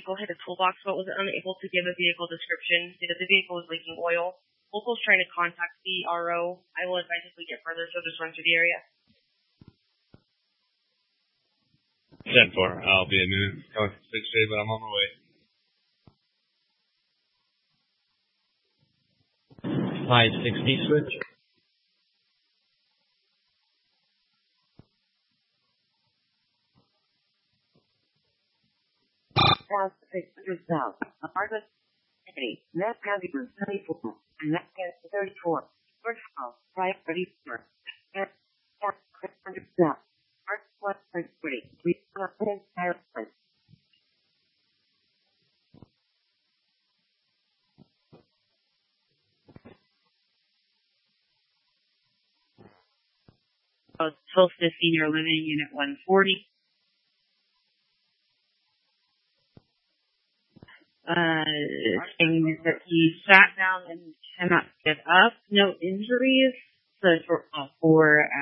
vehicle had a toolbox but was unable to give a vehicle description because the vehicle was leaking oil. Locals trying to contact the RO. I will advise if we get further, so just run through the area. 10-4. I'll be a minute. Coming from 6A, but I'm on my way. 560 switch. South 600 South. Apartment 70. Net County 34. And Net County 34. First house. Priority 4. And 600 South. First 130. We are in Ireland. Tulsa Senior Living, Unit 140. Saying that he sat down and cannot get up. No injuries. So for